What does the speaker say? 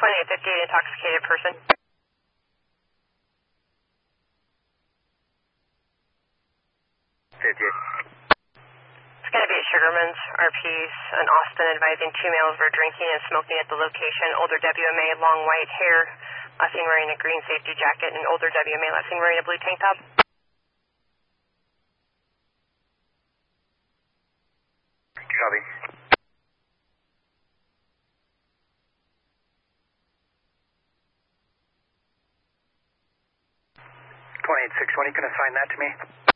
2858, intoxicated person. It's going to be at Sugarman's, RPs, in Austin, advising 2 males were drinking and smoking at the location. Older WMA, long white hair, last seen wearing a green safety jacket, and older WMA, last seen wearing a blue tank top. Copy. 28620, can you assign that to me?